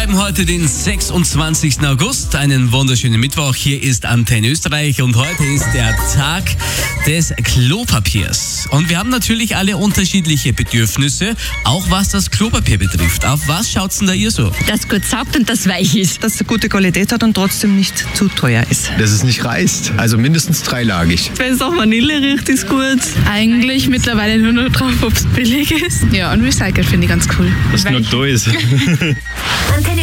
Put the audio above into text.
schreiben heute den 26. August. Einen wunderschönen Mittwoch. Hier ist Antenne Österreich und heute ist der Tag des Klopapiers. Und wir haben natürlich alle unterschiedliche Bedürfnisse, auch was das Klopapier betrifft. Auf was schaut's denn da ihr so? Das gut saugt und das weich ist. Dass es eine gute Qualität hat und trotzdem nicht zu teuer ist. Dass es nicht reißt, also mindestens dreilagig. Wenn es auch Vanille riecht, ist gut. Eigentlich mittlerweile nur noch drauf, ob es billig ist. Ja, und recycelt finde ich ganz cool. Dass es nur da ist.